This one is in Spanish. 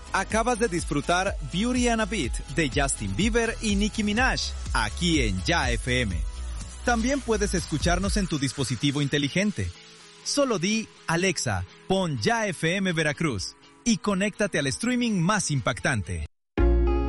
Acabas de disfrutar Beauty and a Beat de Justin Bieber y Nicki Minaj, aquí en Ya FM. También puedes escucharnos en tu dispositivo inteligente. Solo di, Alexa, pon Ya FM Veracruz y conéctate al streaming más impactante.